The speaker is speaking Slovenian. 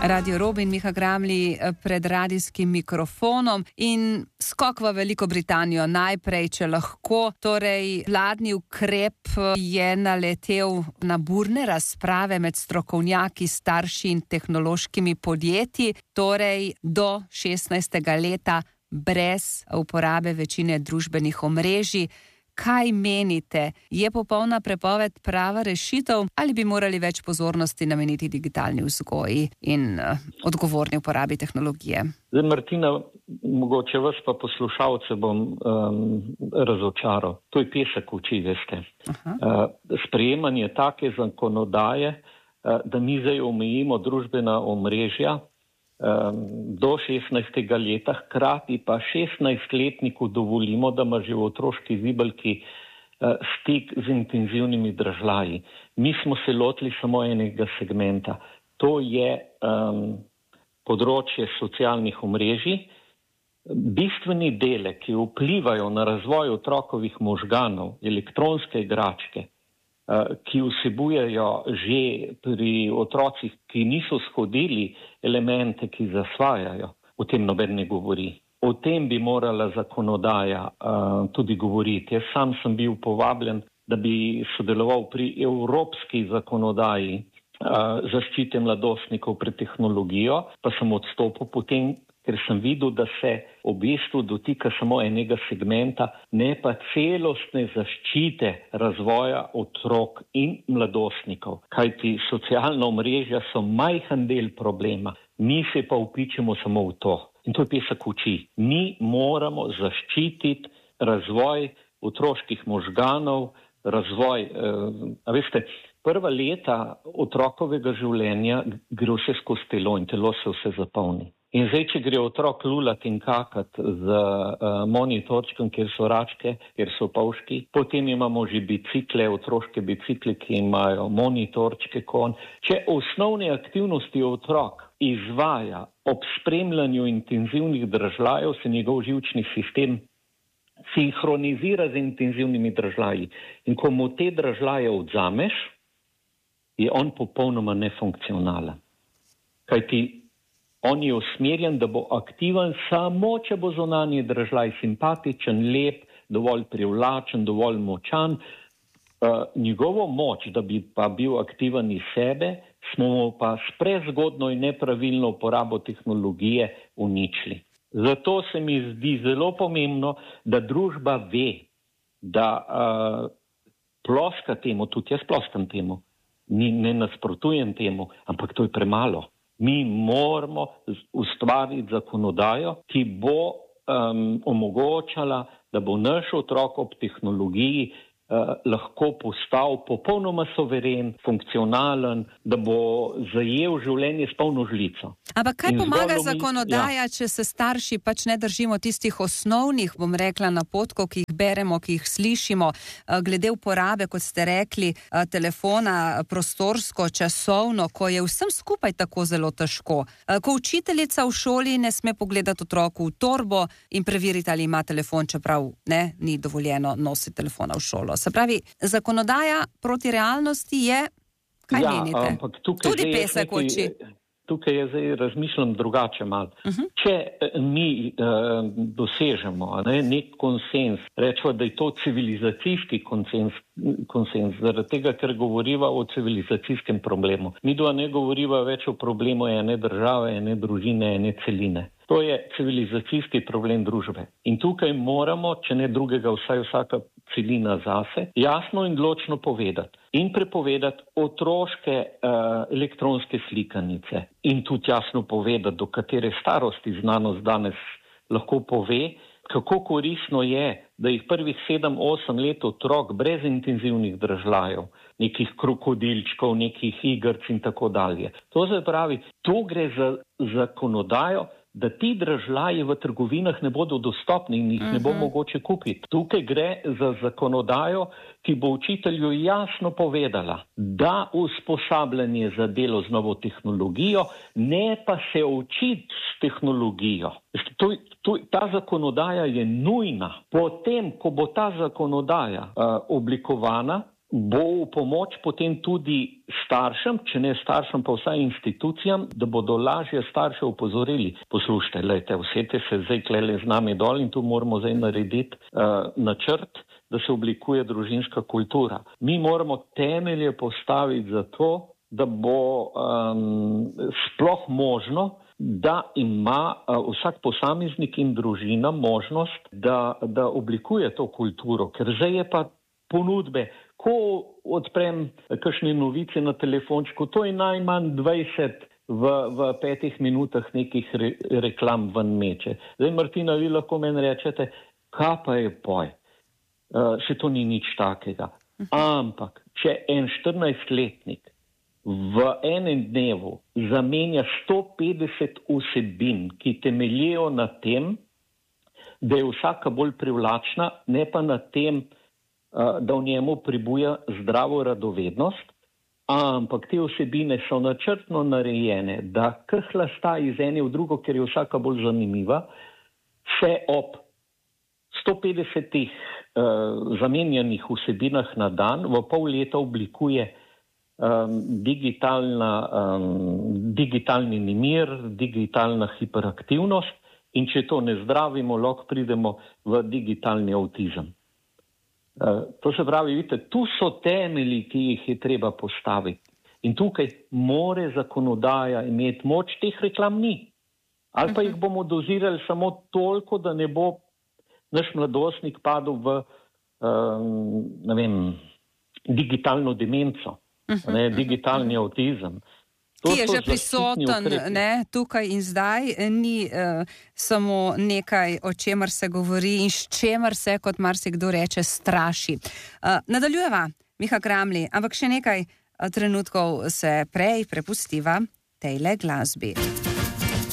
Radio Robin, Miha Gramli pred radijskim mikrofonom in skok v Veliko Britanijo najprej, če lahko. Torej, vladni ukrep je naletel na burne razprave med strokovnjaki, starši in tehnološkimi podjetji, torej do 16. leta brez uporabe večine družbenih omrežij. Kaj menite? Je popolna prepoved prava rešitev ali bi morali več pozornosti nameniti digitalni vzgoji in odgovorni uporabi tehnologije? Zdaj, Martina, mogoče vas pa poslušalce bom razočaral. To je pesek v oči, veste. Sprejemanje take zakonodaje, da mi zdaj omejimo družbena omrežja do 16. leta, hkrati pa 16-letniku dovolimo, da ima že v otroški zibelki stik z intenzivnimi dražljaji. Mi smo se lotili samo enega segmenta. To je področje socialnih omrežij. Bistveni dele, ki vplivajo na razvoj otrokovih možganov, elektronske igračke, ki vsebujejo že pri otrocih, ki niso shodili elemente, ki zasvajajo, o tem noben ne govori. O tem bi morala zakonodaja tudi govoriti. Jaz sam sem bil povabljen, da bi sodeloval pri evropski zakonodaji zaščite mladostnikov pred tehnologijo, pa sem odstopil potem, ker sem videl, da se v bistvu dotika samo enega segmenta, ne pa celostne zaščite razvoja otrok in mladostnikov. Kajti socialna omrežja so majhen del problema, mi se pa vpičemo samo v to. In to je pesek v oči. Mi moramo zaščititi razvoj otroških možganov, razvoj, veste, prva leta otrokovega življenja gre vse skozi telo in telo se vse zapolni. In zdaj, če gre otrok lulat in kakat z monitorčkom, kjer so račke, kjer so pavški, potem imamo že bicikle, otroške bicikle, ki imajo monitorčke kon. Če osnovne aktivnosti otrok izvaja ob spremljanju intenzivnih dražljajev, se njegov živčni sistem sinhronizira z intenzivnimi dražljaji. In ko mu te dražljaje odzameš, je on popolnoma nefunkcionalen. Kajti on je usmerjen, da bo aktiven samo, če bo zunanji dražljaj simpatičen, lep, dovolj privlačen, dovolj močan. Njegovo moč, da bi pa bil aktiven iz sebe, smo mu pa s prezgodno in nepravilno uporabo tehnologije uničili. Zato se mi zdi zelo pomembno, da družba ve, da ploska temu, tudi jaz ploskam temu, ne nasprotujem temu, ampak to je premalo. Mi moramo ustvariti zakonodajo, ki bo omogočala, da bo naš otrok ob tehnologiji lahko postal popolnoma soveren, funkcionalen, da bo zajel življenje s polno žlico. Ampak kaj pomaga zakonodaja, če se starši pač ne držimo tistih osnovnih, bom rekla, napotkov, ki jih beremo, ki jih slišimo, glede uporabe, kot ste rekli, telefona prostorsko, časovno, ko je vsem skupaj tako zelo težko. Ko učiteljica v šoli ne sme pogledati otroku v torbo in preveriti, ali ima telefon, čeprav ni dovoljeno nositi telefona v šolo. Se pravi, zakonodaja proti realnosti je, kaj menite? Tudi pesek v oči. Tukaj jaz zdaj razmišljam drugače malo. Če mi dosežemo nek konsens, rečemo, da je to civilizacijski konsens, zaradi tega, ker govoriva o civilizacijskem problemu. Mi ne govoriva več o problemu ene države, ene družine, ene celine. To je civilizacijski problem družbe. In tukaj moramo, če ne drugega, vsaka celina zase, jasno in odločno povedati in prepovedati otroške elektronske slikanice in tudi jasno povedati, do katere starosti znanost danes lahko pove, kako koristno je, da jih prvih 7-8 let otrok brez intenzivnih dražljajev, nekih krokodilčkov, nekih igrc in tako dalje. To se pravi, to gre za zakonodajo, da ti dražljaji v trgovinah ne bodo dostopni in jih ne bo mogoče kupiti. Tukaj gre za zakonodajo, ki bo učitelju jasno povedala, da usposabljanje za delo z novo tehnologijo, ne pa se učiti s tehnologijo. Ta zakonodaja je nujna. Potem, ko bo ta zakonodaja oblikovana, bo v pomoč potem tudi staršem, če ne staršem, pa vsaj institucijam, da bodo lažje starše upozorili. Poslušajte, lejte, vsete se zdaj klele z nami dol in tu moramo zdaj narediti načrt, da se oblikuje družinska kultura. Mi moramo temelje postaviti za to, da bo sploh možno, da ima vsak posameznik in družina možnost, da oblikuje to kulturo, ker zdaj je pa ponudbe. Ko odprem kakšne novice na telefončku, to je najmanj 20 v 5 minutah nekih reklam ven meče. Zdaj, Martina, vi lahko meni rečete, kaj pa je poj? Še to ni nič takega. Ampak, če en 14-letnik v enem dnevu zamenja 150 vsebin, ki temeljijo na tem, da je vsaka bolj privlačna, ne pa na tem, da v njemu pribuja zdravo radovednost, ampak te vsebine so načrtno narejene, da hlasta iz ene v drugo, ker je vsaka bolj zanimiva, se ob 150 zamenjanih vsebinah na dan v pol leta oblikuje digitalni nemir, digitalna hiperaktivnost in če to ne zdravimo, lahko pridemo v digitalni avtizem. To se pravi, vidite, tu so temelji, ki jih je treba postaviti. In tukaj more zakonodaja imeti moč, teh reklam ni. Ali pa jih bomo dozirali samo toliko, da ne bo naš mladostnik padel v, digitalno demenco, digitalni avtizem. Ki je že prisoten, tukaj in zdaj, ni samo nekaj, o čemer se govori in s čemer se, kot marsikdo reče, straši. Nadaljujeva, Miha Kramli, ampak še nekaj trenutkov se prej prepustiva tejle glasbi.